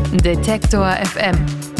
Detektor FM.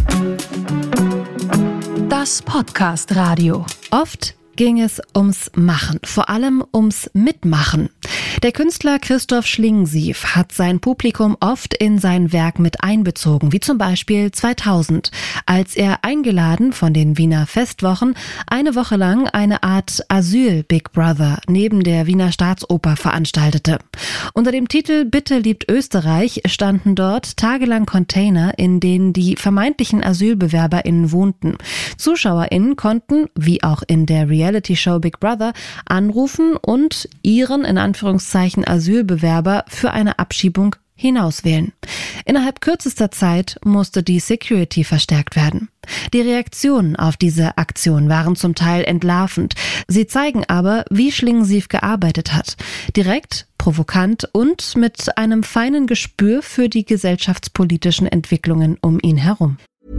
Das Podcast-Radio. Oft ging es ums Machen, vor allem ums Mitmachen. Der Künstler Christoph Schlingensief hat sein Publikum oft in sein Werk mit einbezogen, wie zum Beispiel 2000, als er eingeladen von den Wiener Festwochen eine Woche lang eine Art Asyl-Big Brother neben der Wiener Staatsoper veranstaltete. Unter dem Titel Bitte liebt Österreich standen dort tagelang Container, in denen die vermeintlichen AsylbewerberInnen wohnten. ZuschauerInnen konnten, wie auch in der Reality-Show Big Brother, anrufen und ihren, in Anführungszeichen, Asylbewerber für eine Abschiebung hinauswählen. Innerhalb kürzester Zeit musste die Security verstärkt werden. Die Reaktionen auf diese Aktion waren zum Teil entlarvend. Sie zeigen aber, wie Schlingensief gearbeitet hat. Direkt, provokant und mit einem feinen Gespür für die gesellschaftspolitischen Entwicklungen um ihn herum.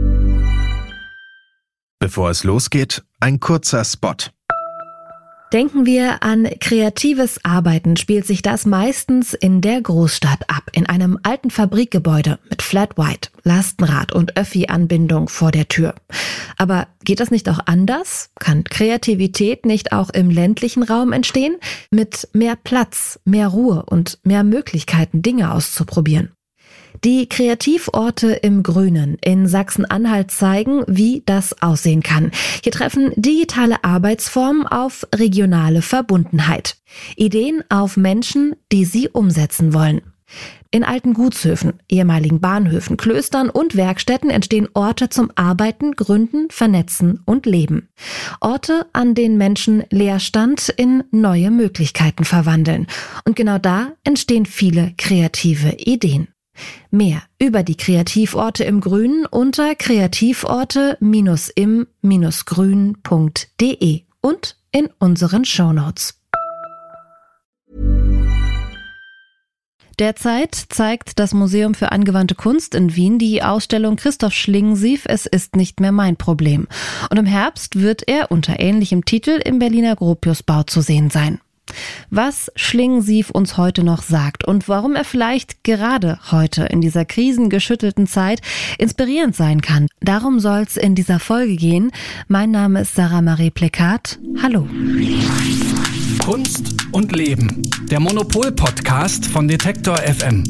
Bevor es losgeht, ein kurzer Spot. Denken wir an kreatives Arbeiten, spielt sich das meistens in der Großstadt ab, in einem alten Fabrikgebäude mit Flat White, Lastenrad und Öffi-Anbindung vor der Tür. Aber geht das nicht auch anders? Kann Kreativität nicht auch im ländlichen Raum entstehen? Mit mehr Platz, mehr Ruhe und mehr Möglichkeiten, Dinge auszuprobieren. Die Kreativorte im Grünen in Sachsen-Anhalt zeigen, wie das aussehen kann. Hier treffen digitale Arbeitsformen auf regionale Verbundenheit. Ideen auf Menschen, die sie umsetzen wollen. In alten Gutshöfen, ehemaligen Bahnhöfen, Klöstern und Werkstätten entstehen Orte zum Arbeiten, Gründen, Vernetzen und Leben. Orte, an denen Menschen Leerstand in neue Möglichkeiten verwandeln. Und genau da entstehen viele kreative Ideen. Mehr über die Kreativorte im Grünen unter kreativorte-im-grün.de und in unseren Shownotes. Derzeit zeigt das Museum für angewandte Kunst in Wien die Ausstellung Christoph Schlingensief, es ist nicht mehr mein Problem. Und im Herbst wird er unter ähnlichem Titel im Berliner Gropiusbau zu sehen sein. Was Schlingensief uns heute noch sagt und warum er vielleicht gerade heute in dieser krisengeschüttelten Zeit inspirierend sein kann, darum soll es in dieser Folge gehen. Mein Name ist Sarah Marie Plekat. Hallo. Kunst und Leben, der Monopol-Podcast von Detektor FM.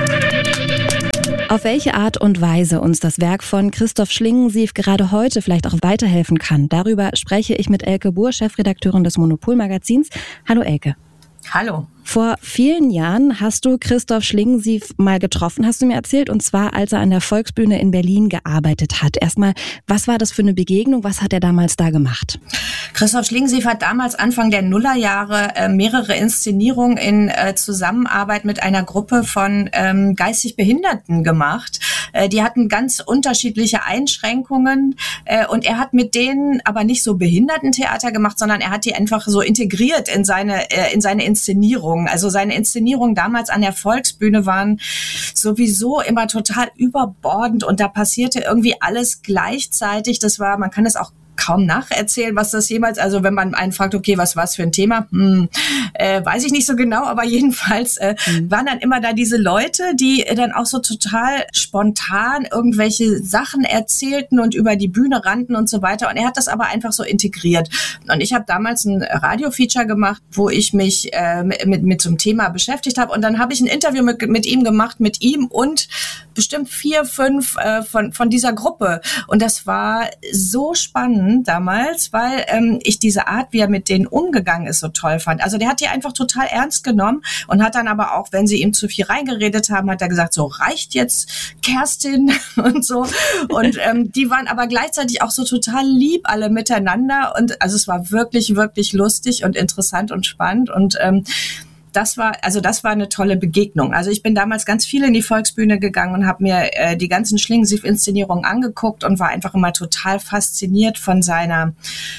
Auf welche Art und Weise uns das Werk von Christoph Schlingensief gerade heute vielleicht auch weiterhelfen kann, darüber spreche ich mit Elke Buhr, Chefredakteurin des Monopol-Magazins. Hallo Elke. Hallo. Vor vielen Jahren hast du Christoph Schlingensief mal getroffen, hast du mir erzählt, und zwar als er an der Volksbühne in Berlin gearbeitet hat. Erstmal, was war das für eine Begegnung? Was hat er damals da gemacht? Christoph Schlingensief hat damals Anfang der Nullerjahre mehrere Inszenierungen in Zusammenarbeit mit einer Gruppe von geistig Behinderten gemacht. Die hatten ganz unterschiedliche Einschränkungen und er hat mit denen aber nicht so Behindertentheater gemacht, sondern er hat die einfach so integriert in seine Inszenierung. Also seine Inszenierungen damals an der Volksbühne waren sowieso immer total überbordend und da passierte irgendwie alles gleichzeitig. Das war, man kann es auch kaum nacherzählen, was das jemals, also wenn man einen fragt, okay, was war's für ein Thema? Weiß ich nicht so genau, aber jedenfalls waren dann immer da diese Leute, die dann auch so total spontan irgendwelche Sachen erzählten und über die Bühne rannten und so weiter. Und er hat das aber einfach so integriert. Und ich habe damals ein Radio-Feature gemacht, wo ich mich mit so einem Thema beschäftigt habe. Und dann habe ich ein Interview mit ihm gemacht, mit ihm und bestimmt 4, 5 von dieser Gruppe. Und das war so spannend damals, weil ich diese Art, wie er mit denen umgegangen ist, so toll fand. Also der hat die einfach total ernst genommen und hat dann aber auch, wenn sie ihm zu viel reingeredet haben, hat er gesagt, so reicht jetzt Kerstin und so. Und die waren aber gleichzeitig auch so total lieb alle miteinander. Und also es war wirklich, wirklich lustig und interessant und spannend und das war eine tolle Begegnung. Also ich bin damals ganz viel in die Volksbühne gegangen und habe mir die ganzen Schlingensief-Inszenierungen angeguckt und war einfach immer total fasziniert von seiner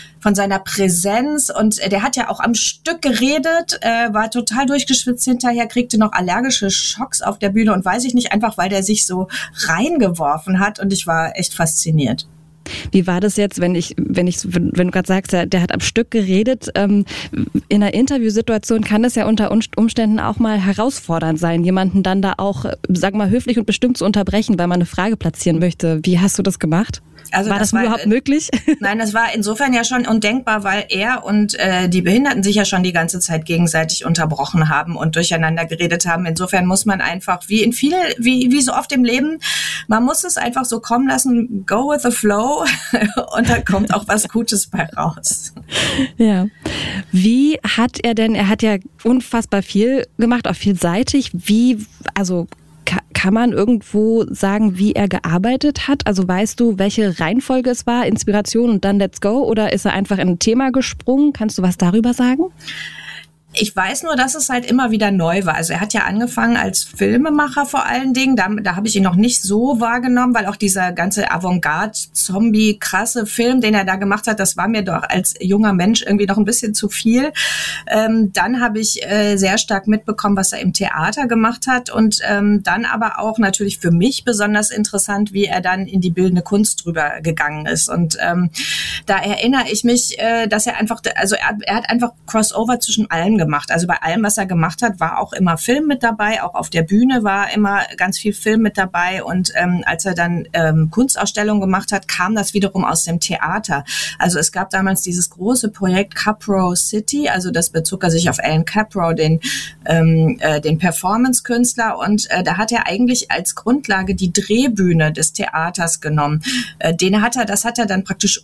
Präsenz. Und der hat ja auch am Stück geredet, war total durchgeschwitzt hinterher, kriegte noch allergische Schocks auf der Bühne und weiß ich nicht, einfach weil der sich so reingeworfen hat und ich war echt fasziniert. Wie war das jetzt, wenn du gerade sagst, der hat am Stück geredet, in einer Interviewsituation kann das ja unter Umständen auch mal herausfordernd sein, jemanden dann da auch, sag mal, höflich und bestimmt zu unterbrechen, weil man eine Frage platzieren möchte. Wie hast du das gemacht? Also war das überhaupt möglich? Nein, das war insofern ja schon undenkbar, weil er und die Behinderten sich ja schon die ganze Zeit gegenseitig unterbrochen haben und durcheinander geredet haben. Insofern muss man einfach, wie so oft im Leben, man muss es einfach so kommen lassen, go with the flow und da kommt auch was Gutes bei raus. Ja. Wie hat er hat ja unfassbar viel gemacht, auch vielseitig. Kann man irgendwo sagen, wie er gearbeitet hat? Also weißt du, welche Reihenfolge es war, Inspiration und dann Let's Go? Oder ist er einfach in ein Thema gesprungen? Kannst du was darüber sagen? Ich weiß nur, dass es halt immer wieder neu war. Also er hat ja angefangen als Filmemacher vor allen Dingen. Da habe ich ihn noch nicht so wahrgenommen, weil auch dieser ganze Avantgarde-Zombie-krasse Film, den er da gemacht hat, das war mir doch als junger Mensch irgendwie noch ein bisschen zu viel. Dann habe ich sehr stark mitbekommen, was er im Theater gemacht hat und dann aber auch natürlich für mich besonders interessant, wie er dann in die bildende Kunst drüber gegangen ist. Und da erinnere ich mich, dass er einfach, also er hat einfach Crossover zwischen allem gemacht. Also bei allem, was er gemacht hat, war auch immer Film mit dabei. Auch auf der Bühne war immer ganz viel Film mit dabei. Und als er dann Kunstausstellungen gemacht hat, kam das wiederum aus dem Theater. Also es gab damals dieses große Projekt Caprow City. Also das bezog er sich auf Alan Caprow, den Performance-Künstler. Und da hat er eigentlich als Grundlage die Drehbühne des Theaters genommen. Das hat er dann praktisch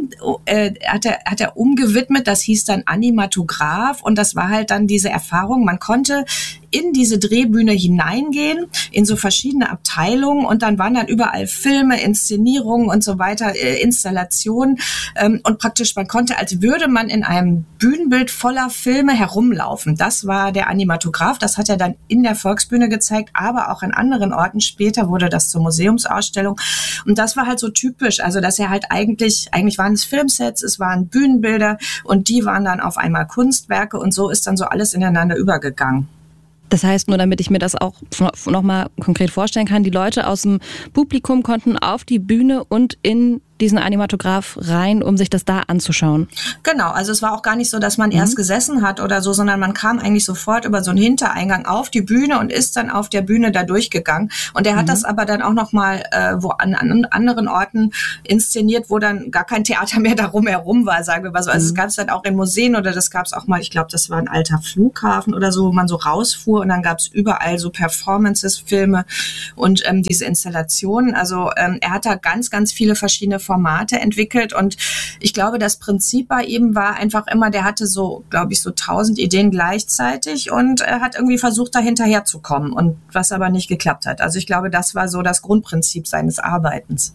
umgewidmet. Das hieß dann Animatograph. Und das war halt dann diese Erfahrung, man konnte in diese Drehbühne hineingehen, in so verschiedene Abteilungen und dann waren dann überall Filme, Inszenierungen und so weiter, Installationen und praktisch man konnte, als würde man in einem Bühnenbild voller Filme herumlaufen. Das war der Animatograph, das hat er dann in der Volksbühne gezeigt, aber auch an anderen Orten. Später wurde das zur Museumsausstellung und das war halt so typisch, also dass er halt eigentlich waren es Filmsets, es waren Bühnenbilder und die waren dann auf einmal Kunstwerke und so ist dann so alles ineinander übergegangen. Das heißt, nur damit ich mir das auch nochmal konkret vorstellen kann, die Leute aus dem Publikum konnten auf die Bühne und in diesen Animatograph rein, um sich das da anzuschauen. Genau, also es war auch gar nicht so, dass man erst gesessen hat oder so, sondern man kam eigentlich sofort über so einen Hintereingang auf die Bühne und ist dann auf der Bühne da durchgegangen. Und er hat das aber dann auch nochmal wo an anderen Orten inszeniert, wo dann gar kein Theater mehr darum herum war, sagen wir mal so. Also es gab es dann auch in Museen oder das gab es auch mal, ich glaube, das war ein alter Flughafen oder so, wo man so rausfuhr und dann gab es überall so Performances, Filme und diese Installationen. Also er hat da ganz, ganz viele verschiedene Formate entwickelt und ich glaube, das Prinzip bei ihm war einfach immer, der hatte so, glaube ich, so 1000 Ideen gleichzeitig und hat irgendwie versucht, da hinterher zu kommen und was aber nicht geklappt hat. Also ich glaube, das war so das Grundprinzip seines Arbeitens.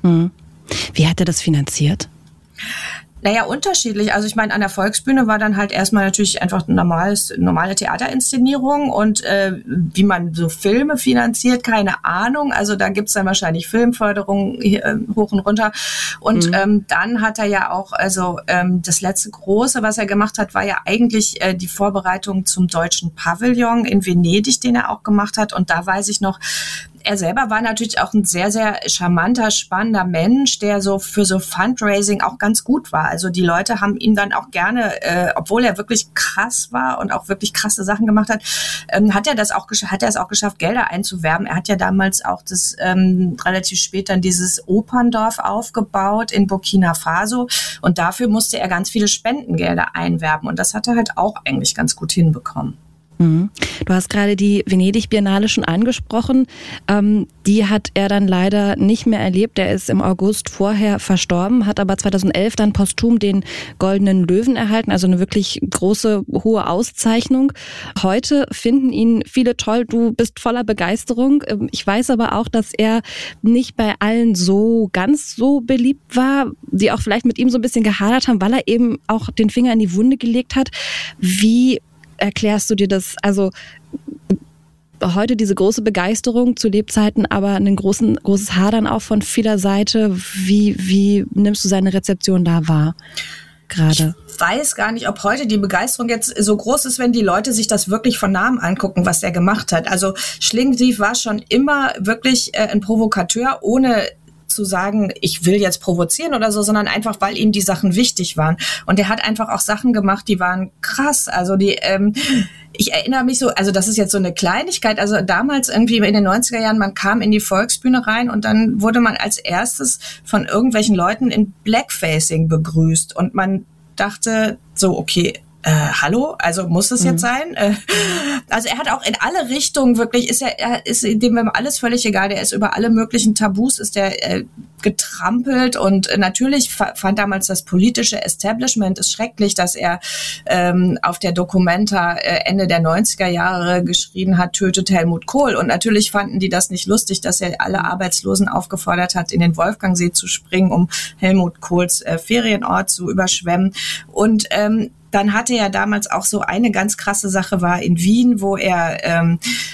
Wie hat er das finanziert? Naja, unterschiedlich. Also ich meine, an der Volksbühne war dann halt erstmal natürlich einfach normale Theaterinszenierung und wie man so Filme finanziert, keine Ahnung. Also da gibt's dann wahrscheinlich Filmförderung hoch und runter. Und dann hat er ja auch, das letzte Große, was er gemacht hat, war ja eigentlich die Vorbereitung zum Deutschen Pavillon in Venedig, den er auch gemacht hat. Und da weiß ich noch, er selber war natürlich auch ein sehr, sehr charmanter, spannender Mensch, der so für so Fundraising auch ganz gut war. Also die Leute haben ihn dann auch gerne, obwohl er wirklich krass war und auch wirklich krasse Sachen gemacht hat, hat er es auch geschafft, Gelder einzuwerben. Er hat ja damals auch das relativ spät dann dieses Operndorf aufgebaut in Burkina Faso und dafür musste er ganz viele Spendengelder einwerben und das hat er halt auch eigentlich ganz gut hinbekommen. Du hast gerade die Venedig-Biennale schon angesprochen. Die hat er dann leider nicht mehr erlebt. Er ist im August vorher verstorben, hat aber 2011 dann posthum den Goldenen Löwen erhalten, also eine wirklich große, hohe Auszeichnung. Heute finden ihn viele toll. Du bist voller Begeisterung. Ich weiß aber auch, dass er nicht bei allen ganz so beliebt war, die auch vielleicht mit ihm so ein bisschen gehadert haben, weil er eben auch den Finger in die Wunde gelegt hat. Wie erklärst du dir das? Also heute diese große Begeisterung zu Lebzeiten, aber ein großes Hadern auch von vieler Seite. Wie nimmst du seine Rezeption da wahr gerade? Ich weiß gar nicht, ob heute die Begeisterung jetzt so groß ist, wenn die Leute sich das wirklich von Namen angucken, was er gemacht hat. Also Schlingensief war schon immer wirklich ein Provokateur, ohne zu sagen, ich will jetzt provozieren oder so, sondern einfach, weil ihm die Sachen wichtig waren. Und er hat einfach auch Sachen gemacht, die waren krass. Also ich erinnere mich so, also das ist jetzt so eine Kleinigkeit, also damals irgendwie in den 90er Jahren, man kam in die Volksbühne rein und dann wurde man als erstes von irgendwelchen Leuten in Blackfacing begrüßt und man dachte so, okay, hallo, also muss es jetzt sein? Also er hat auch in alle Richtungen wirklich, er ist dem alles völlig egal, der ist über alle möglichen Tabus, ist der getrampelt und natürlich fand damals das politische Establishment es schrecklich, dass er auf der Documenta Ende der 90er Jahre geschrien hat, tötet Helmut Kohl und natürlich fanden die das nicht lustig, dass er alle Arbeitslosen aufgefordert hat, in den Wolfgangsee zu springen, um Helmut Kohls Ferienort zu überschwemmen und dann hatte er damals auch so eine ganz krasse Sache war in Wien, wo er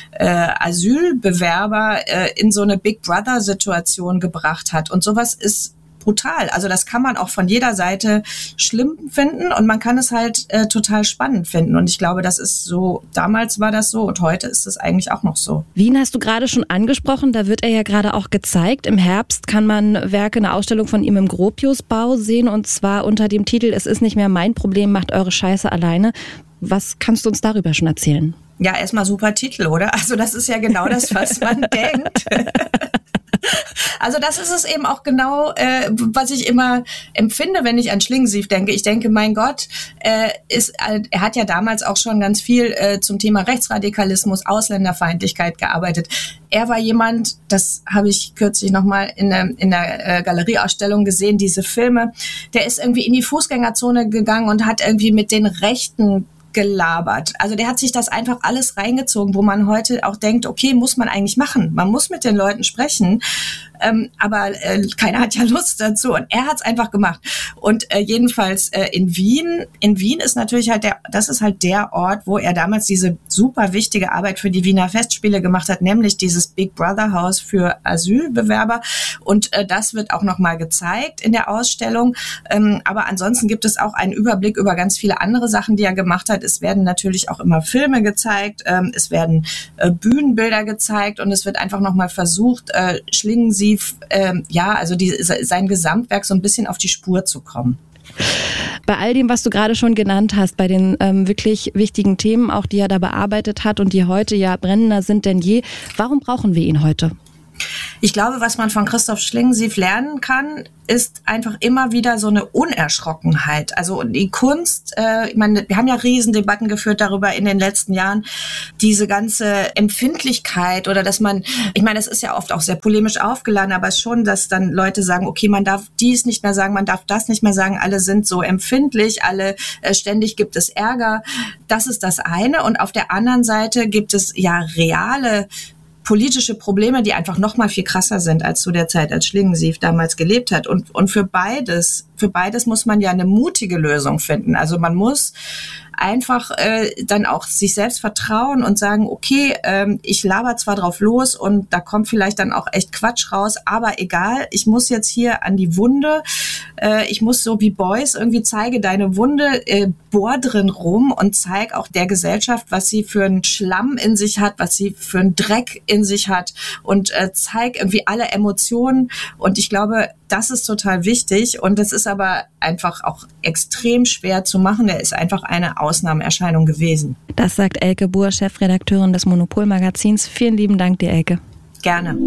Asylbewerber in so eine Big Brother-Situation gebracht hat. Und sowas ist brutal. Also das kann man auch von jeder Seite schlimm finden und man kann es halt total spannend finden. Und ich glaube, das ist so, damals war das so und heute ist es eigentlich auch noch so. Wien hast du gerade schon angesprochen, da wird er ja gerade auch gezeigt. Im Herbst kann man Werke, eine Ausstellung von ihm im Gropiusbau sehen und zwar unter dem Titel Es ist nicht mehr mein Problem, macht eure Scheiße alleine. Was kannst du uns darüber schon erzählen? Ja, erstmal super Titel, oder? Also das ist ja genau das, was man denkt. Also das ist es eben auch genau, was ich immer empfinde, wenn ich an Schlingensief denke. Ich denke, mein Gott, er hat ja damals auch schon ganz viel zum Thema Rechtsradikalismus, Ausländerfeindlichkeit gearbeitet. Er war jemand, das habe ich kürzlich nochmal in der Galerieausstellung gesehen, diese Filme, der ist irgendwie in die Fußgängerzone gegangen und hat irgendwie mit den Rechten gelabert. Also der hat sich das einfach alles reingezogen, wo man heute auch denkt, okay, muss man eigentlich machen. Man muss mit den Leuten sprechen, aber keiner hat ja Lust dazu und er hat es einfach gemacht. Und jedenfalls in Wien ist natürlich halt das ist halt der Ort, wo er damals diese super wichtige Arbeit für die Wiener Festspiele gemacht hat, nämlich dieses Big Brother Haus für Asylbewerber und das wird auch nochmal gezeigt in der Ausstellung. Aber ansonsten gibt es auch einen Überblick über ganz viele andere Sachen, die er gemacht hat. Es werden natürlich auch immer Filme gezeigt, es werden Bühnenbilder gezeigt und es wird einfach nochmal versucht, Schlingensief, sein Gesamtwerk so ein bisschen auf die Spur zu kommen. Bei all dem, was du gerade schon genannt hast, bei den wirklich wichtigen Themen, auch die er da bearbeitet hat und die heute ja brennender sind denn je, warum brauchen wir ihn heute? Ich glaube, was man von Christoph Schlingensief lernen kann, ist einfach immer wieder so eine Unerschrockenheit. Also die Kunst, ich meine, wir haben ja Riesendebatten geführt darüber in den letzten Jahren, diese ganze Empfindlichkeit oder dass man, ich meine, das ist ja oft auch sehr polemisch aufgeladen, aber schon, dass dann Leute sagen, okay, man darf dies nicht mehr sagen, man darf das nicht mehr sagen, alle sind so empfindlich, ständig gibt es Ärger. Das ist das eine. Und auf der anderen Seite gibt es ja reale politische Probleme, die einfach noch mal viel krasser sind als zu der Zeit, als Schlingensief damals gelebt hat. Und für beides muss man ja eine mutige Lösung finden. Also man muss einfach dann auch sich selbst vertrauen und sagen, okay, ich laber zwar drauf los und da kommt vielleicht dann auch echt Quatsch raus, aber egal, ich muss jetzt hier an die Wunde, ich muss so wie Beuys irgendwie zeige deine Wunde, bohr drin rum und zeig auch der Gesellschaft, was sie für einen Schlamm in sich hat, was sie für einen Dreck in sich hat und zeig irgendwie alle Emotionen und ich glaube, das ist total wichtig und das ist aber einfach auch extrem schwer zu machen. Der ist einfach eine Ausnahmeerscheinung gewesen. Das sagt Elke Buhr, Chefredakteurin des Monopol-Magazins. Vielen lieben Dank dir, Elke. Gerne.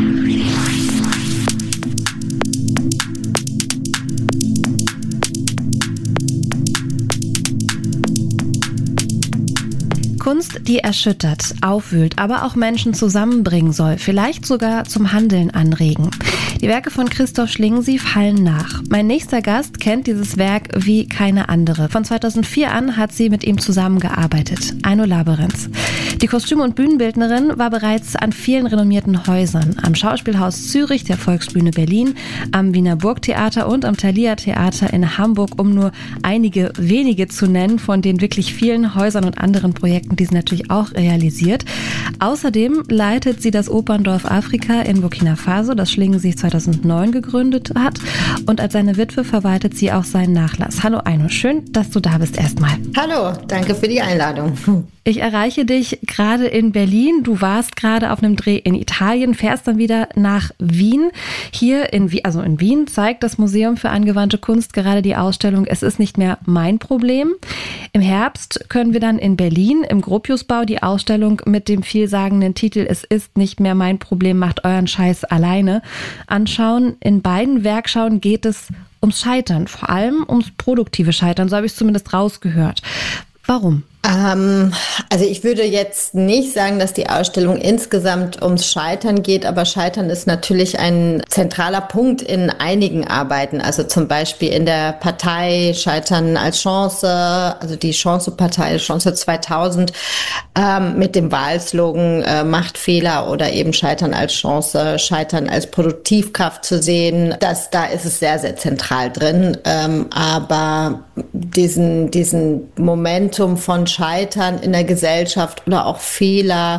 Kunst, die erschüttert, aufwühlt, aber auch Menschen zusammenbringen soll, vielleicht sogar zum Handeln anregen. Die Werke von Christoph Schlingensief hallen nach. Mein nächster Gast kennt dieses Werk wie keine andere. Von 2004 an hat sie mit ihm zusammengearbeitet. Aino Laberenz. Die Kostüm- und Bühnenbildnerin war bereits an vielen renommierten Häusern. Am Schauspielhaus Zürich, der Volksbühne Berlin, am Wiener Burgtheater und am Thalia Theater in Hamburg, um nur einige wenige zu nennen von den wirklich vielen Häusern und anderen Projekten, die sie natürlich auch realisiert. Außerdem leitet sie das Operndorf Afrika in Burkina Faso, das Schlingensief 2009 gegründet hat. Und als seine Witwe verwaltet sie auch seinen Nachlass. Hallo Aino, schön, dass du da bist erstmal. Hallo, danke für die Einladung. Ich erreiche dich gerade in Berlin. Du warst gerade auf einem Dreh in Italien, fährst dann wieder nach Wien. Hier in Wien zeigt das Museum für angewandte Kunst gerade die Ausstellung Es ist nicht mehr mein Problem. Im Herbst können wir dann in Berlin im Gropiusbau die Ausstellung mit dem vielsagenden Titel Es ist nicht mehr mein Problem, macht euren Scheiß alleine anschauen. In beiden Werkschauen geht es ums Scheitern, vor allem ums produktive Scheitern, so habe ich es zumindest rausgehört. Warum? Also ich würde jetzt nicht sagen, dass die Ausstellung insgesamt ums Scheitern geht, aber Scheitern ist natürlich ein zentraler Punkt in einigen Arbeiten. Also zum Beispiel in der Partei Scheitern als Chance, also die Chance-Partei, Chance 2000, mit dem Wahlslogan Macht Fehler oder eben Scheitern als Chance, Scheitern als Produktivkraft zu sehen. Da ist es sehr, sehr zentral drin. Aber diesen Momentum von Scheitern in der Gesellschaft oder auch Fehler,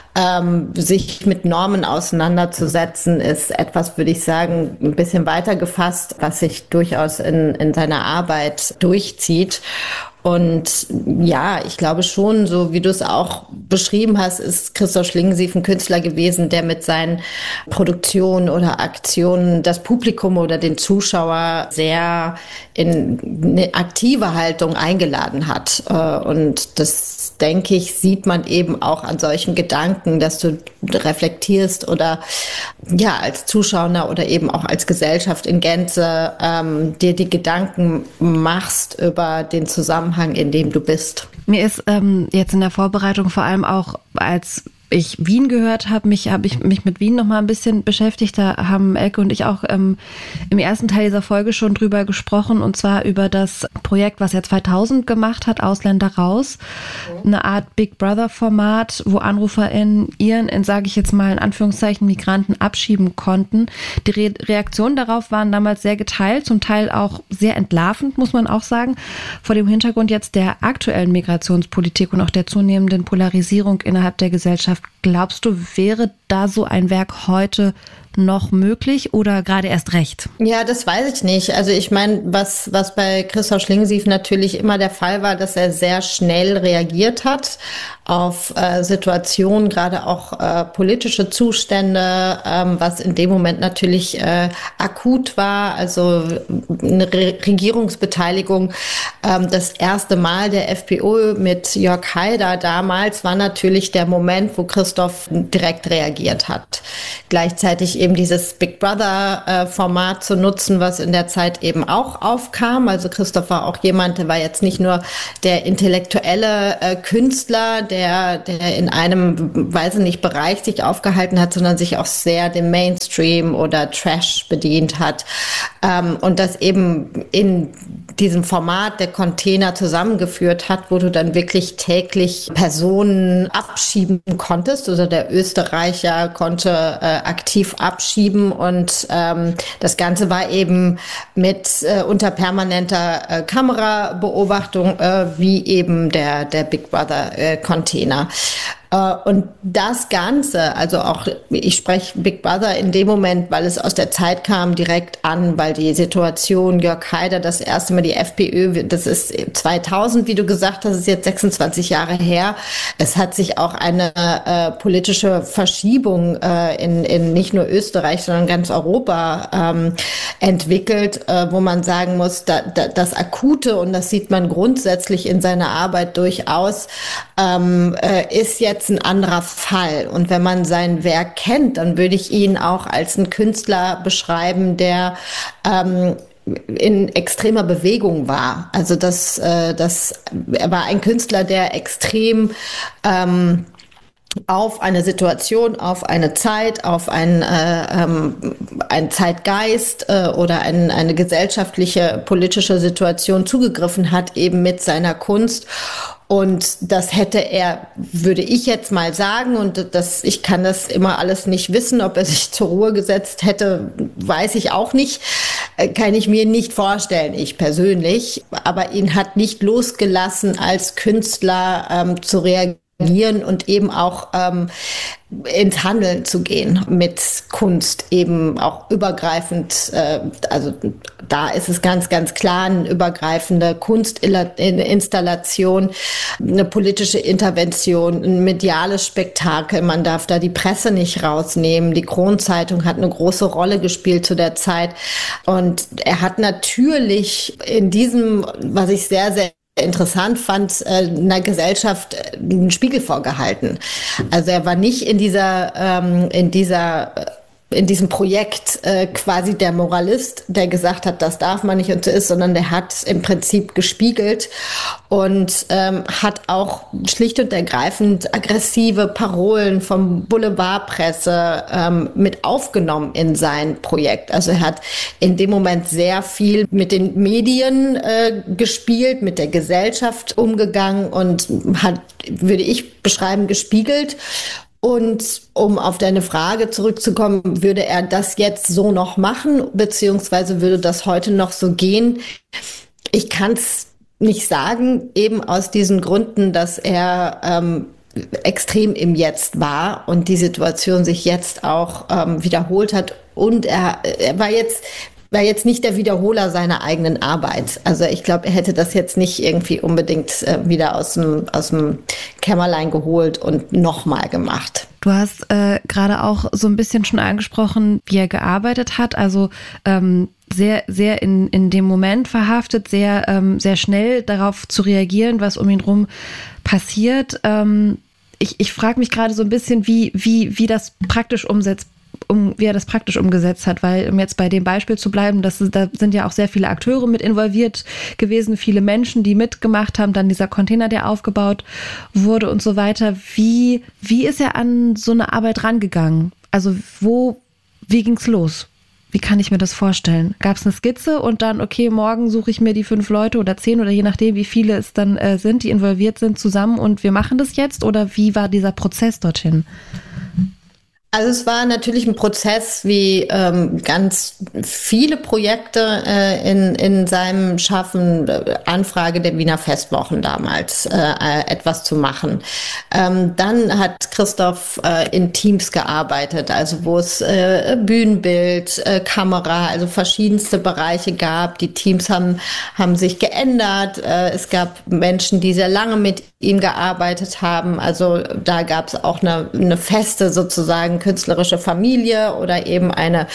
sich mit Normen auseinanderzusetzen, ist etwas, würde ich sagen, ein bisschen weiter gefasst, was sich durchaus in seiner Arbeit durchzieht. Und ja, ich glaube schon, so wie du es auch beschrieben hast, ist Christoph Schlingensief ein Künstler gewesen, der mit seinen Produktionen oder Aktionen das Publikum oder den Zuschauer sehr in eine aktive Haltung eingeladen hat. Und das, denke ich, sieht man eben auch an solchen Gedanken, dass du reflektierst oder ja als Zuschauer oder eben auch als Gesellschaft in Gänze dir die Gedanken machst über den Zusammenhang, in dem du bist. Mir ist jetzt in der Vorbereitung vor allem auch, als ich Wien gehört habe, habe ich mich mit Wien noch mal ein bisschen beschäftigt. Da haben Elke und ich auch im ersten Teil dieser Folge schon drüber gesprochen, und zwar über das Projekt, was er 2000 gemacht hat, Ausländer raus. Eine Art Big Brother-Format, wo AnruferInnen ihren, sage ich jetzt mal in Anführungszeichen, Migranten abschieben konnten. Die Reaktionen darauf waren damals sehr geteilt, zum Teil auch sehr entlarvend, muss man auch sagen. Vor dem Hintergrund jetzt der aktuellen Migrationspolitik und auch der zunehmenden Polarisierung innerhalb der Gesellschaft. Glaubst du, wäre da so ein Werk heute noch möglich oder gerade erst recht? Ja, das weiß ich nicht. Also ich meine, was bei Christoph Schlingensief natürlich immer der Fall war, dass er sehr schnell reagiert hat auf Situationen, gerade auch politische Zustände, was in dem Moment natürlich akut war. Also eine Regierungsbeteiligung. Das erste Mal der FPÖ mit Jörg Haider damals war natürlich der Moment, wo Christoph direkt reagiert hat. Gleichzeitig eben dieses Big Brother Format zu nutzen, was in der Zeit eben auch aufkam. Also Christoph war auch jemand, der war jetzt nicht nur der intellektuelle Künstler, der in einem, weiß ich nicht, Bereich sich aufgehalten hat, sondern sich auch sehr dem Mainstream oder Trash bedient hat. Und das eben in diesem Format der Container zusammengeführt hat, wo du dann wirklich täglich Personen abschieben konntest. Also der Österreicher konnte aktiv abschieben und das Ganze war eben mit unter permanenter Kamerabeobachtung wie eben der Big Brother Container. Und das Ganze, also auch, ich spreche Big Brother in dem Moment, weil es aus der Zeit kam, direkt an, weil die Situation Jörg Haider, das erste Mal die FPÖ, das ist 2000, wie du gesagt hast, ist jetzt 26 Jahre her. Es hat sich auch eine politische Verschiebung in nicht nur Österreich, sondern ganz Europa entwickelt, wo man sagen muss, das Akute, und das sieht man grundsätzlich in seiner Arbeit durchaus, ist jetzt ein anderer Fall. Und wenn man sein Werk kennt, dann würde ich ihn auch als einen Künstler beschreiben, der in extremer Bewegung war. Also er war ein Künstler, der extrem auf eine Situation, auf eine Zeit, auf einen Zeitgeist oder eine gesellschaftliche, politische Situation zugegriffen hat, eben mit seiner Kunst. Und das hätte er, würde ich jetzt mal sagen, und ich kann das immer alles nicht wissen, ob er sich zur Ruhe gesetzt hätte, weiß ich auch nicht, kann ich mir nicht vorstellen, ich persönlich. Aber ihn hat nicht losgelassen, als Künstler zu reagieren und eben auch ins Handeln zu gehen mit Kunst, eben auch übergreifend, also da ist es ganz, ganz klar eine übergreifende Kunstinstallation, eine politische Intervention, ein mediales Spektakel, man darf da die Presse nicht rausnehmen, die Kronzeitung hat eine große Rolle gespielt zu der Zeit und er hat natürlich in diesem, was ich sehr, sehr interessant fand, einer Gesellschaft einen Spiegel vorgehalten. Also er war nicht in diesem Projekt quasi der Moralist, der gesagt hat, das darf man nicht und so ist, sondern der hat im Prinzip gespiegelt und hat auch schlicht und ergreifend aggressive Parolen vom Boulevardpresse mit aufgenommen in sein Projekt. Also er hat in dem Moment sehr viel mit den Medien gespielt, mit der Gesellschaft umgegangen und hat, würde ich beschreiben, gespiegelt. Und um auf deine Frage zurückzukommen, würde er das jetzt so noch machen, beziehungsweise würde das heute noch so gehen? Ich kann es nicht sagen, eben aus diesen Gründen, dass er extrem im Jetzt war und die Situation sich jetzt auch wiederholt hat. Und er war jetzt nicht der Wiederholer seiner eigenen Arbeit. Also ich glaube, er hätte das jetzt nicht irgendwie unbedingt wieder aus dem Kämmerlein geholt und nochmal gemacht. Du hast gerade auch so ein bisschen schon angesprochen, wie er gearbeitet hat. Also sehr, sehr in dem Moment verhaftet, sehr, sehr schnell darauf zu reagieren, was um ihn rum passiert. Ich frage mich gerade so ein bisschen, wie das praktisch wie er das praktisch umgesetzt hat, weil, um jetzt bei dem Beispiel zu bleiben, da sind ja auch sehr viele Akteure mit involviert gewesen, viele Menschen, die mitgemacht haben, dann dieser Container, der aufgebaut wurde und so weiter. Wie ist er an so eine Arbeit rangegangen? Also wie ging's los? Wie kann ich mir das vorstellen? Gab es eine Skizze und dann, okay, morgen suche ich mir die 5 Leute oder 10 oder je nachdem, wie viele es dann sind, die involviert sind, zusammen und wir machen das jetzt? Oder wie war dieser Prozess dorthin? Also es war natürlich ein Prozess, wie ganz viele Projekte in seinem Schaffen, Anfrage der Wiener Festwochen damals, etwas zu machen. Dann hat Christoph in Teams gearbeitet, also wo es Bühnenbild, Kamera, also verschiedenste Bereiche gab. Die Teams haben sich geändert. Es gab Menschen, die sehr lange mit ihm gearbeitet haben. Also da gab es auch eine feste sozusagen künstlerische Familie oder eben eine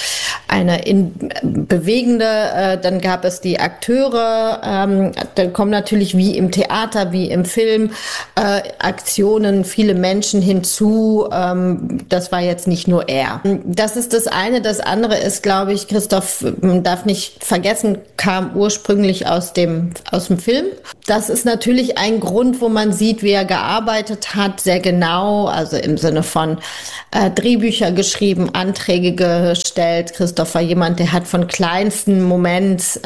bewegende. Dann gab es die Akteure. Dann kommen natürlich wie im Theater, wie im Film Aktionen, viele Menschen hinzu. Das war jetzt nicht nur er. Das ist das eine. Das andere ist, glaube ich, Christoph, man darf nicht vergessen, kam ursprünglich aus dem Film. Das ist natürlich ein Grund, wo man sieht, wie er gearbeitet hat, sehr genau, also im Sinne von Drehbücher geschrieben, Anträge gestellt. Christoph war jemand, der hat von kleinsten Moment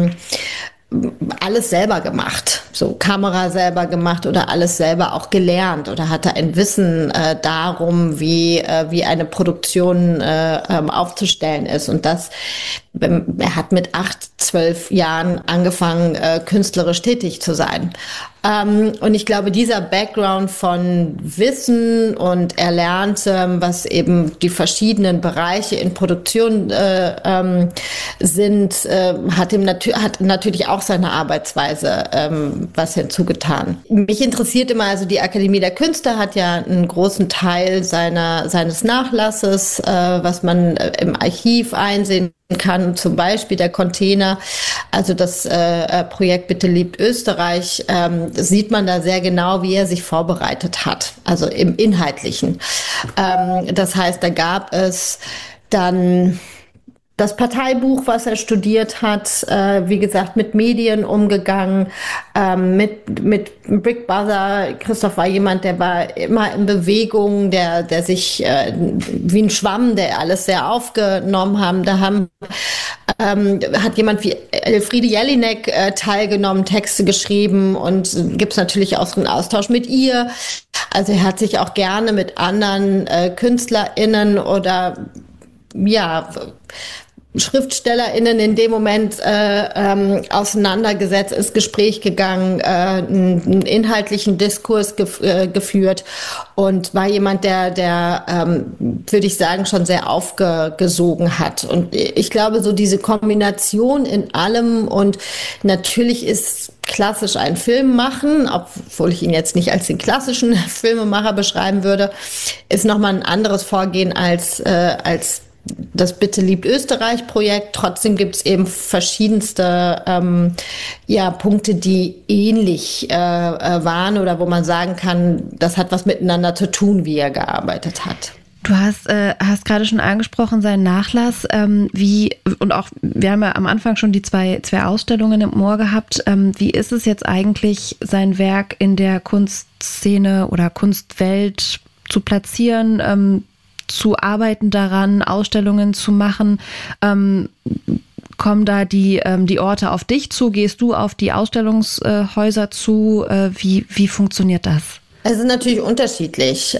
alles selber gemacht, so Kamera selber gemacht oder alles selber auch gelernt oder hatte ein Wissen darum, wie eine Produktion aufzustellen ist. Und das, er hat mit 8, 12 Jahren angefangen, künstlerisch tätig zu sein. Und ich glaube, dieser Background von Wissen und Erlernte, was eben die verschiedenen Bereiche in Produktion sind, hat natürlich auch seine Arbeitsweise was hinzugetan. Mich interessiert immer, also die Akademie der Künste hat ja einen großen Teil seines Nachlasses, was man im Archiv einsehen kann, zum Beispiel der Container, also das Projekt Bitte liebt Österreich, sieht man da sehr genau, wie er sich vorbereitet hat, also im Inhaltlichen. Das heißt, da gab es dann das Parteibuch, was er studiert hat, wie gesagt, mit Medien umgegangen, mit Big Brother. Christoph war jemand, der war immer in Bewegung, der sich wie ein Schwamm, der alles sehr aufgenommen haben. Da hat jemand wie Elfriede Jelinek teilgenommen, Texte geschrieben und gibt's natürlich auch so einen Austausch mit ihr. Also er hat sich auch gerne mit anderen KünstlerInnen oder SchriftstellerInnen in dem Moment auseinandergesetzt, ins Gespräch gegangen, einen inhaltlichen Diskurs geführt und war jemand, der würde ich sagen, schon sehr aufgesogen hat. Und ich glaube, so diese Kombination in allem, und natürlich ist klassisch einen Film machen, obwohl ich ihn jetzt nicht als den klassischen Filmemacher beschreiben würde, ist nochmal ein anderes Vorgehen als das Bitte liebt Österreich-Projekt. Trotzdem gibt es eben verschiedenste Punkte, die ähnlich waren oder wo man sagen kann, das hat was miteinander zu tun, wie er gearbeitet hat. Du hast gerade schon angesprochen, seinen Nachlass, und auch, wir haben ja am Anfang schon die zwei Ausstellungen im Ohr gehabt. Wie ist es jetzt eigentlich, sein Werk in der Kunstszene oder Kunstwelt zu platzieren, zu arbeiten daran, Ausstellungen zu machen? Kommen da die Orte auf dich zu? Gehst du auf die Ausstellungshäuser zu? Wie funktioniert das? Es ist natürlich unterschiedlich.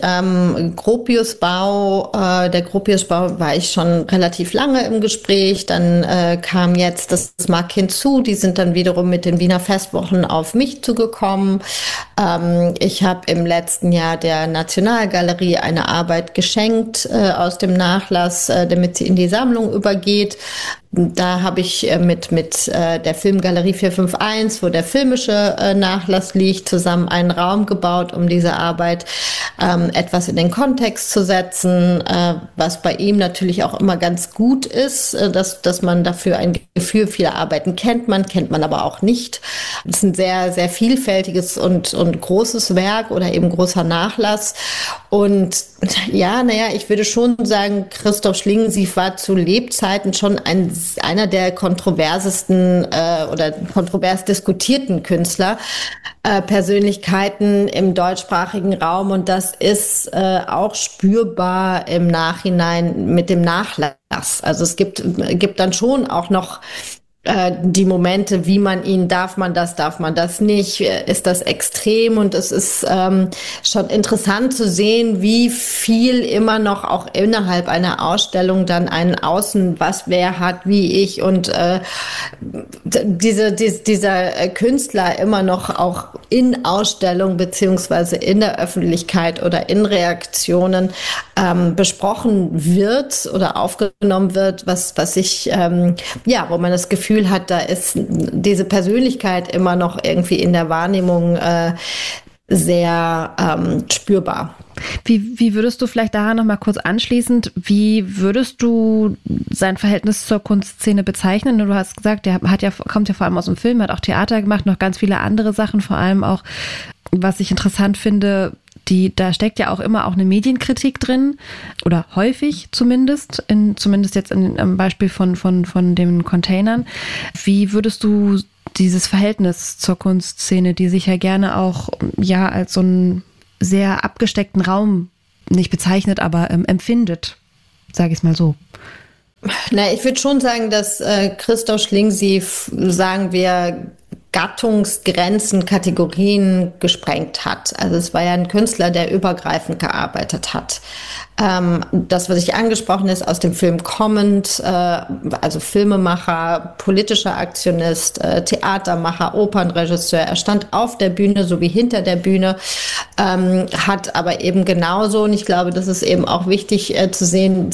Gropiusbau, der Gropiusbau war ich schon relativ lange im Gespräch. Dann kam jetzt das MAK hinzu. Die sind dann wiederum mit den Wiener Festwochen auf mich zugekommen. Ich habe im letzten Jahr der Nationalgalerie eine Arbeit geschenkt aus dem Nachlass, damit sie in die Sammlung übergeht. Da habe ich mit der Filmgalerie 451, wo der filmische Nachlass liegt, zusammen einen Raum gebaut, um diese Arbeit etwas in den Kontext zu setzen, was bei ihm natürlich auch immer ganz gut ist, dass man dafür ein Gefühl, viele Arbeiten kennt man aber auch nicht. Es ist ein sehr, sehr vielfältiges und großes Werk oder eben großer Nachlass. Und ich würde schon sagen, Christoph Schlingensief war zu Lebzeiten schon einer der kontroversesten oder kontrovers diskutierten Künstler, Persönlichkeiten im deutschsprachigen Raum, und das ist auch spürbar im Nachhinein mit dem Nachlass. Also es gibt dann schon auch noch die Momente, wie man ihn, darf man das nicht, ist das extrem, und es ist schon interessant zu sehen, wie viel immer noch auch innerhalb einer Ausstellung dann einen Außen, was wer hat, wie ich, und dieser Künstler immer noch auch in Ausstellung beziehungsweise in der Öffentlichkeit oder in Reaktionen besprochen wird oder aufgenommen wird, was ich wo man das Gefühl hat, da ist diese Persönlichkeit immer noch irgendwie in der Wahrnehmung sehr spürbar. Wie würdest du vielleicht daran noch mal kurz anschließend, wie würdest du sein Verhältnis zur Kunstszene bezeichnen? Du hast gesagt, kommt ja vor allem aus dem Film, hat auch Theater gemacht, noch ganz viele andere Sachen, vor allem auch, was ich interessant finde, da steckt ja auch immer auch eine Medienkritik drin, oder häufig zumindest jetzt am Beispiel von den Containern. Wie würdest du dieses Verhältnis zur Kunstszene, die sich ja gerne auch als so einen sehr abgesteckten Raum nicht bezeichnet, aber empfindet, sage ich es mal so? Ich würde schon sagen, dass Christoph Schlingensief, sagen wir, Gattungsgrenzen, Kategorien gesprengt hat. Also es war ja ein Künstler, der übergreifend gearbeitet hat. Das, was ich angesprochen ist, aus dem Film kommend, also Filmemacher, politischer Aktionist, Theatermacher, Opernregisseur. Er stand auf der Bühne sowie hinter der Bühne, hat aber eben genauso, und ich glaube, das ist eben auch wichtig zu sehen,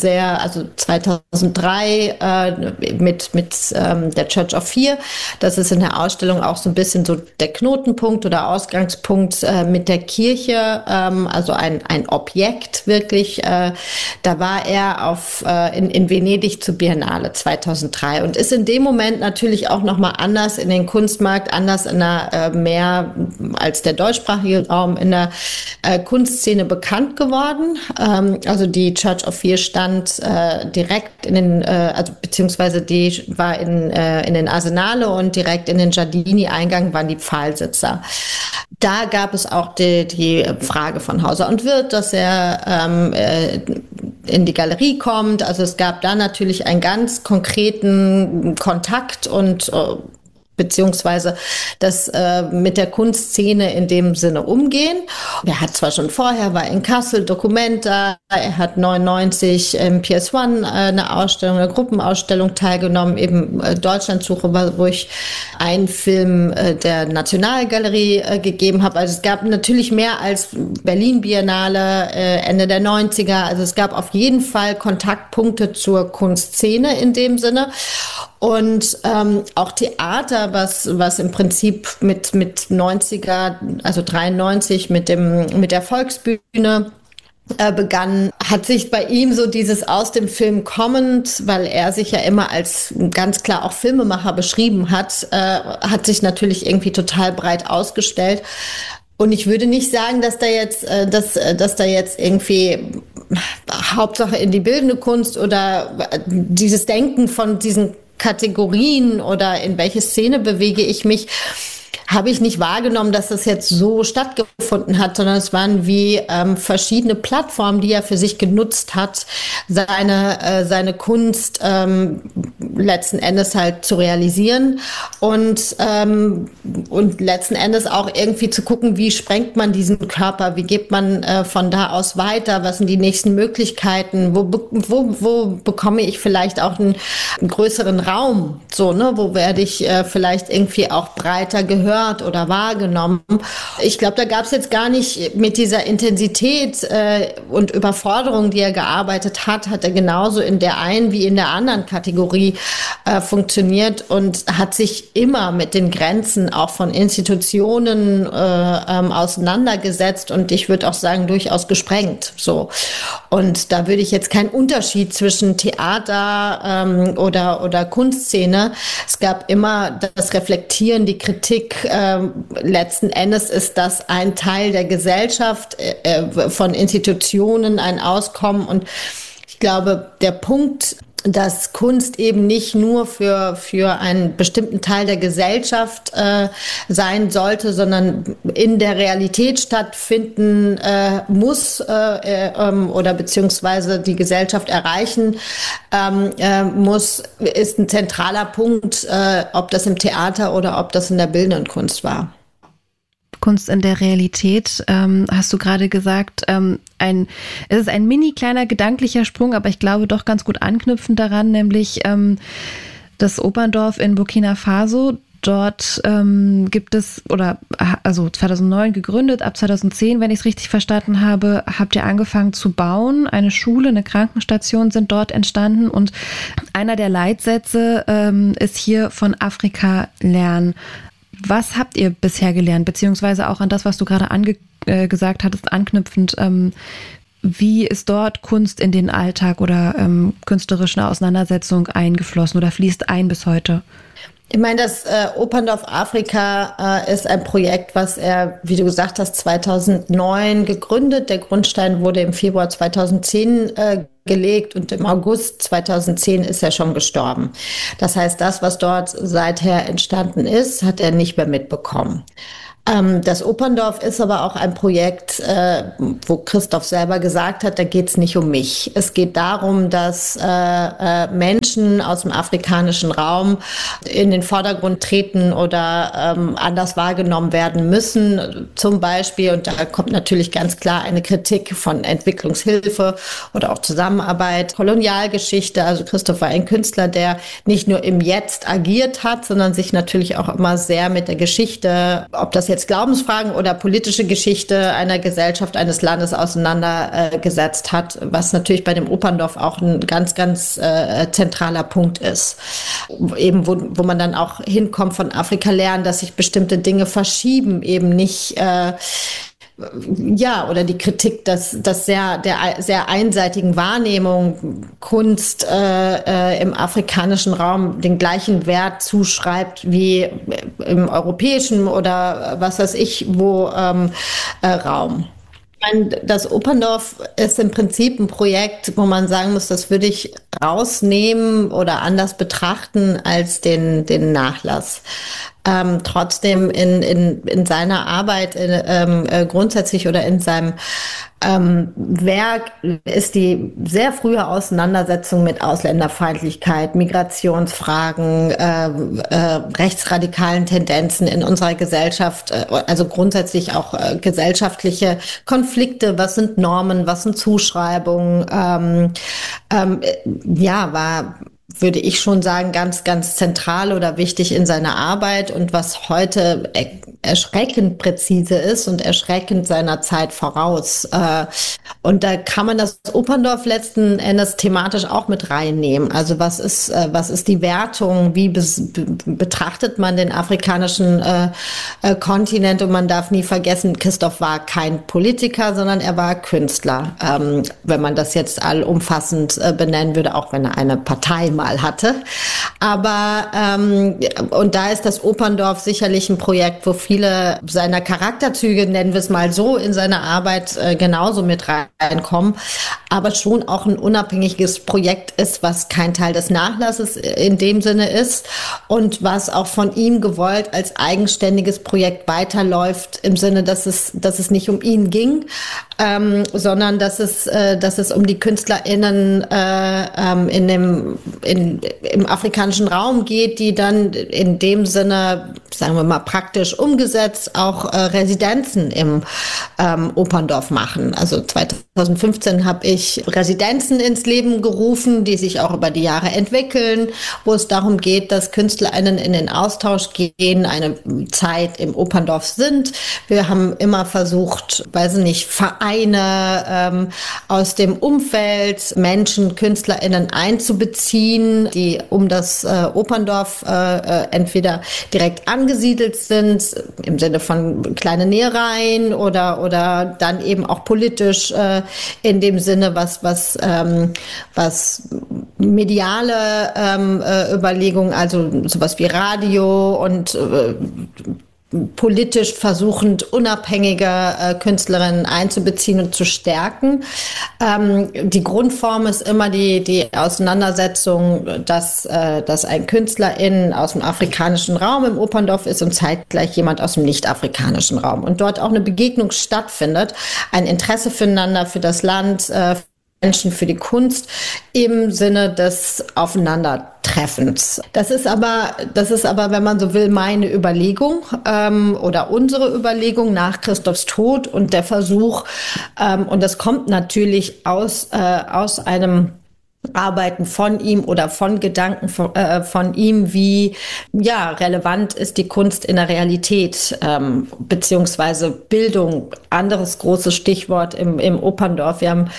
2003 mit der Church of Fear, das ist in der Ausstellung auch so ein bisschen so der Knotenpunkt oder Ausgangspunkt mit der Kirche, also ein Objekt wirklich. Da war er in Venedig zur Biennale 2003 und ist in dem Moment natürlich auch nochmal anders in den Kunstmarkt, anders mehr als der deutschsprachige Raum in der Kunstszene bekannt geworden. Also die Church of Fear stand direkt in den, beziehungsweise die war in den Arsenale, und direkt in den Giardini-Eingang waren die Pfahlsitzer. Da gab es auch die Frage von Hauser und Wirth, dass er in die Galerie kommt. Also es gab da natürlich einen ganz konkreten Kontakt und beziehungsweise das mit der Kunstszene in dem Sinne umgehen. Er hat zwar schon vorher, war in Kassel Documenta, er hat 99 im PS1 eine Gruppenausstellung teilgenommen, eben Deutschlandsuche, wo ich einen Film der Nationalgalerie gegeben habe. Also es gab natürlich mehr als Berlin Biennale Ende der 90er. Also es gab auf jeden Fall Kontaktpunkte zur Kunstszene in dem Sinne. Und auch Theater, was im Prinzip mit 90er, also 93 mit der Volksbühne begann, hat sich bei ihm so dieses aus dem Film kommend, weil er sich ja immer als ganz klar auch Filmemacher beschrieben hat, hat sich natürlich irgendwie total breit ausgestellt. Und ich würde nicht sagen, dass da jetzt irgendwie Hauptsache in die bildende Kunst oder dieses Denken von diesen Kategorien oder in welche Szene bewege ich mich, habe ich nicht wahrgenommen, dass das jetzt so stattgefunden hat, sondern es waren wie verschiedene Plattformen, die er für sich genutzt hat, seine Kunst letzten Endes halt zu realisieren und letzten Endes auch irgendwie zu gucken, wie sprengt man diesen Körper, wie geht man von da aus weiter, was sind die nächsten Möglichkeiten, wo bekomme ich vielleicht auch einen größeren Raum, so, ne, wo werde ich vielleicht irgendwie auch breiter gehört oder wahrgenommen. Ich glaube, da gab es jetzt gar nicht mit dieser Intensität und Überforderung, die er gearbeitet hat er genauso in der einen wie in der anderen Kategorie funktioniert und hat sich immer mit den Grenzen auch von Institutionen auseinandergesetzt und ich würde auch sagen, durchaus gesprengt. So. Und da würde ich jetzt keinen Unterschied zwischen Theater oder Kunstszene. Es gab immer das Reflektieren, die Kritik. Letzten Endes ist das ein Teil der Gesellschaft, von Institutionen, ein Auskommen. Und ich glaube, der Punkt, dass Kunst eben nicht nur für einen bestimmten Teil der Gesellschaft sein sollte, sondern in der Realität stattfinden muss oder beziehungsweise die Gesellschaft erreichen muss, ist ein zentraler Punkt, ob das im Theater oder ob das in der bildenden Kunst war. Kunst in der Realität, hast du gerade gesagt, es ist ein mini kleiner gedanklicher Sprung, aber ich glaube doch ganz gut anknüpfend daran, nämlich das Operndorf in Burkina Faso. Dort gibt es, also 2009 gegründet, ab 2010, wenn ich es richtig verstanden habe, habt ihr angefangen zu bauen. Eine Schule, eine Krankenstation sind dort entstanden und einer der Leitsätze ist hier von Afrika lernen. Was habt ihr bisher gelernt, beziehungsweise auch an das, was du gerade gesagt hattest, anknüpfend, wie ist dort Kunst in den Alltag oder künstlerische Auseinandersetzung eingeflossen oder fließt ein bis heute? Ich meine, das Operndorf Afrika ist ein Projekt, was er, wie du gesagt hast, 2009 gegründet. Der Grundstein wurde im Februar 2010 gelegt und im August 2010 ist er schon gestorben. Das heißt, das, was dort seither entstanden ist, hat er nicht mehr mitbekommen. Das Operndorf ist aber auch ein Projekt, wo Christoph selber gesagt hat, da geht es nicht um mich. Es geht darum, dass Menschen aus dem afrikanischen Raum in den Vordergrund treten oder anders wahrgenommen werden müssen. Zum Beispiel, und da kommt natürlich ganz klar eine Kritik von Entwicklungshilfe oder auch Zusammenarbeit, Kolonialgeschichte. Also Christoph war ein Künstler, der nicht nur im Jetzt agiert hat, sondern sich natürlich auch immer sehr mit der Geschichte, ob das jetzt Glaubensfragen oder politische Geschichte einer Gesellschaft, eines Landes auseinandergesetzt hat, was natürlich bei dem Operndorf auch ein ganz, ganz zentraler Punkt ist. Eben, wo man dann auch hinkommt von Afrika lernen, dass sich bestimmte Dinge verschieben, eben nicht oder die Kritik, der sehr einseitigen Wahrnehmung Kunst im afrikanischen Raum den gleichen Wert zuschreibt wie im europäischen oder was weiß ich wo Raum. Das Operndorf ist im Prinzip ein Projekt, wo man sagen muss, das würde ich rausnehmen oder anders betrachten als den Nachlass. trotzdem in seiner Arbeit grundsätzlich oder in seinem Werk ist die sehr frühe Auseinandersetzung mit Ausländerfeindlichkeit, Migrationsfragen, rechtsradikalen Tendenzen in unserer Gesellschaft, also grundsätzlich auch gesellschaftliche Konflikte, was sind Normen, was sind Zuschreibungen, war, würde ich schon sagen, ganz, ganz zentral oder wichtig in seiner Arbeit und was heute erschreckend präzise ist und erschreckend seiner Zeit voraus. Und da kann man das Operndorf letzten Endes thematisch auch mit reinnehmen. Also was ist die Wertung? Wie betrachtet man den afrikanischen Kontinent? Und man darf nie vergessen, Christoph war kein Politiker, sondern er war Künstler. Wenn man das jetzt allumfassend benennen würde, auch wenn er eine Partei mal hatte. Aber und da ist das Operndorf sicherlich ein Projekt, wo viele seiner Charakterzüge, nennen wir es mal so, in seiner Arbeit genauso mit reinkommen, aber schon auch ein unabhängiges Projekt ist, was kein Teil des Nachlasses in dem Sinne ist und was auch von ihm gewollt als eigenständiges Projekt weiterläuft, im Sinne, dass es nicht um ihn ging, sondern dass es um die KünstlerInnen im afrikanischen Raum geht, die dann in dem Sinne, sagen wir mal praktisch umgesetzt, auch Residenzen im Operndorf machen. Also 2015 habe ich Residenzen ins Leben gerufen, die sich auch über die Jahre entwickeln, wo es darum geht, dass KünstlerInnen in den Austausch gehen, eine Zeit im Operndorf sind. Wir haben immer versucht, Vereine aus dem Umfeld, Menschen, KünstlerInnen einzubeziehen, die um das Operndorf entweder direkt angesiedelt sind, im Sinne von kleine Nähereien oder dann eben auch politisch in dem Sinne, was mediale Überlegungen, also sowas wie Radio und politisch versuchend unabhängige Künstlerinnen einzubeziehen und zu stärken. Die Grundform ist immer die Auseinandersetzung, dass ein Künstlerin aus dem afrikanischen Raum im Operndorf ist und zeitgleich jemand aus dem nicht-afrikanischen Raum. Und dort auch eine Begegnung stattfindet, ein Interesse füreinander, für das Land, Menschen, für die Kunst im Sinne des Aufeinandertreffens. Das ist aber, wenn man so will, meine Überlegung oder unsere Überlegung nach Christophs Tod und der Versuch, und das kommt natürlich aus einem Arbeiten von ihm oder von Gedanken von ihm, wie relevant ist die Kunst in der Realität, beziehungsweise Bildung, anderes großes Stichwort im Operndorf. Wir haben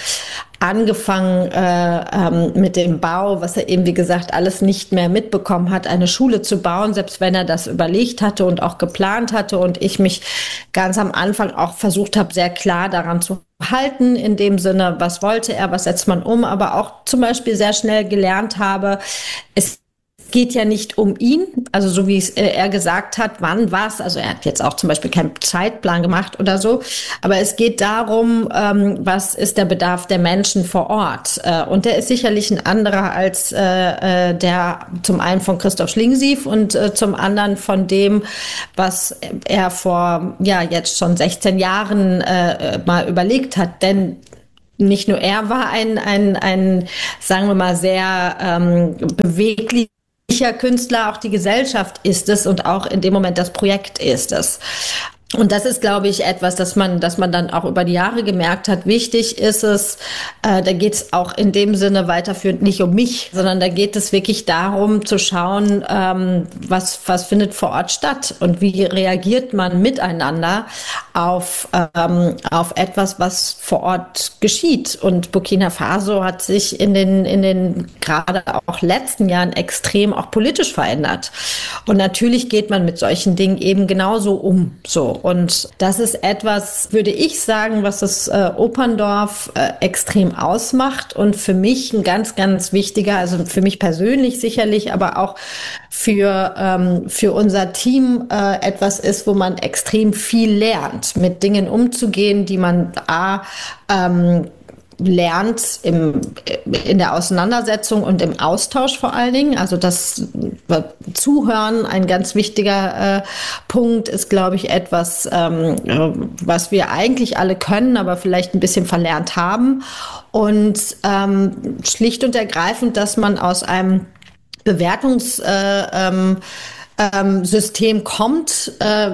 angefangen mit dem Bau, was er eben, wie gesagt, alles nicht mehr mitbekommen hat, eine Schule zu bauen, selbst wenn er das überlegt hatte und auch geplant hatte und ich mich ganz am Anfang auch versucht habe, sehr klar daran zu halten, in dem Sinne, was wollte er, was setzt man um, aber auch zum Beispiel sehr schnell gelernt habe, es geht ja nicht um ihn, also so wie er gesagt hat, wann was, also er hat jetzt auch zum Beispiel keinen Zeitplan gemacht oder so, aber es geht darum, was ist der Bedarf der Menschen vor Ort, und der ist sicherlich ein anderer als der zum einen von Christoph Schlingensief und zum anderen von dem, was er vor jetzt schon 16 Jahren mal überlegt hat, denn nicht nur er war ein sagen wir mal, sehr beweglicher Künstler, auch die Gesellschaft ist es und auch in dem Moment das Projekt ist es. Und das ist, glaube ich, etwas, dass man dann auch über die Jahre gemerkt hat, wichtig ist es, da geht es auch in dem Sinne weiterführend nicht um mich, sondern da geht es wirklich darum zu schauen, was findet vor Ort statt und wie reagiert man miteinander auf etwas, was vor Ort geschieht. Und Burkina Faso hat sich in den gerade auch letzten Jahren extrem auch politisch verändert. Und natürlich geht man mit solchen Dingen eben genauso um, so. Und das ist etwas, würde ich sagen, was das Operndorf extrem ausmacht und für mich ein ganz, ganz wichtiger, also für mich persönlich sicherlich, aber auch für unser Team etwas ist, wo man extrem viel lernt, mit Dingen umzugehen, die man lernt in der Auseinandersetzung und im Austausch vor allen Dingen. Also das Zuhören, ein ganz wichtiger Punkt, ist, glaube ich, etwas, was wir eigentlich alle können, aber vielleicht ein bisschen verlernt haben. Und schlicht und ergreifend, dass man aus einem Bewertungssystem kommt.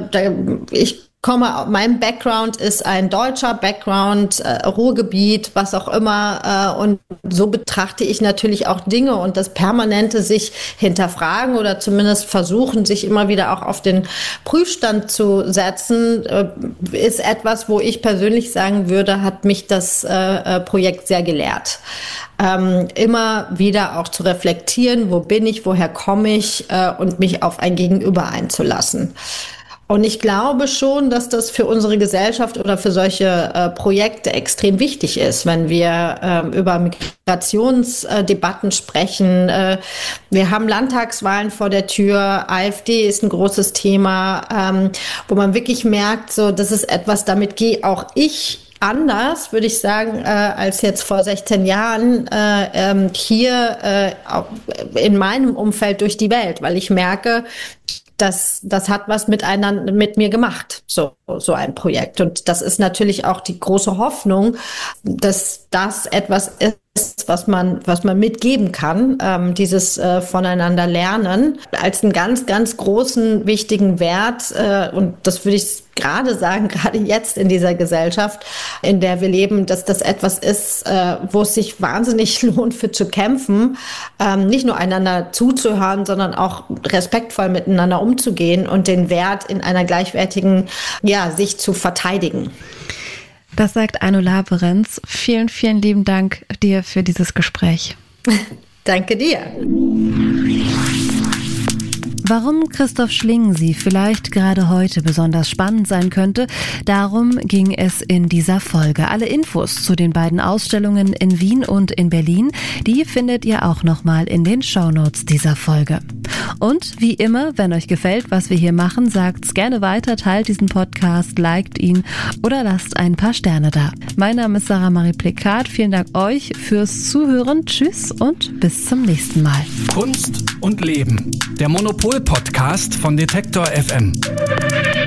Mein Background ist ein deutscher Background, Ruhrgebiet, was auch immer. Und so betrachte ich natürlich auch Dinge, und das permanente sich hinterfragen oder zumindest versuchen, sich immer wieder auch auf den Prüfstand zu setzen, ist etwas, wo ich persönlich sagen würde, hat mich das Projekt sehr gelehrt. Immer wieder auch zu reflektieren, wo bin ich, woher komme ich, und mich auf ein Gegenüber einzulassen. Und ich glaube schon, dass das für unsere Gesellschaft oder für solche Projekte extrem wichtig ist, wenn wir über Migrationsdebatten sprechen. Wir haben Landtagswahlen vor der Tür, AfD ist ein großes Thema, wo man wirklich merkt, so, das ist etwas, damit gehe auch ich anders, würde ich sagen, als jetzt vor 16 Jahren hier in meinem Umfeld durch die Welt, weil ich merke, das hat was mit mir gemacht, so ein Projekt. Und das ist natürlich auch die große Hoffnung, dass das etwas ist, was man mitgeben kann, dieses voneinander lernen, als einen ganz, ganz großen, wichtigen Wert. Und das würde ich gerade sagen, gerade jetzt in dieser Gesellschaft, in der wir leben, dass das etwas ist, wo es sich wahnsinnig lohnt, für zu kämpfen, nicht nur einander zuzuhören, sondern auch respektvoll miteinander umzugehen und den Wert in einer gleichwertigen, sich zu verteidigen. Das sagt Aynoula Behrens. Vielen, vielen lieben Dank dir für dieses Gespräch. Danke dir. Warum Christoph Schlingensief vielleicht gerade heute besonders spannend sein könnte, darum ging es in dieser Folge. Alle Infos zu den beiden Ausstellungen in Wien und in Berlin, die findet ihr auch nochmal in den Shownotes dieser Folge. Und wie immer, wenn euch gefällt, was wir hier machen, sagt's gerne weiter, teilt diesen Podcast, liked ihn oder lasst ein paar Sterne da. Mein Name ist Sarah Marie Plikat. Vielen Dank euch fürs Zuhören. Tschüss und bis zum nächsten Mal. Kunst und Leben. Der Monopol-Podcast von Detektor FM.